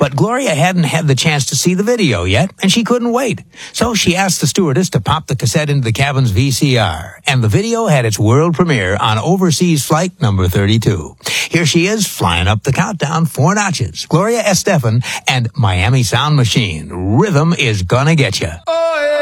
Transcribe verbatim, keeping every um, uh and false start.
But Gloria hadn't had the chance to see the video yet, and she couldn't wait. So she asked the stewardess to pop the cassette into the cabin's V C R, and the video had its world premiere on overseas flight number thirty-two. Here she is, flying up the countdown four notches. Gloria Estefan and Miami Sound Machine. Rhythm is gonna get you.